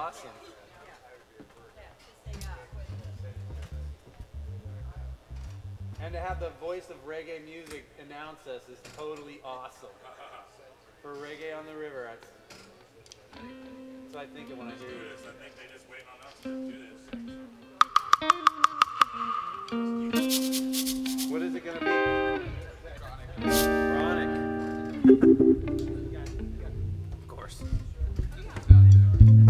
awesome. And to have the voice of reggae music announce us is totally awesome. For Reggae on the River, that's what I think of when I hear it. I think they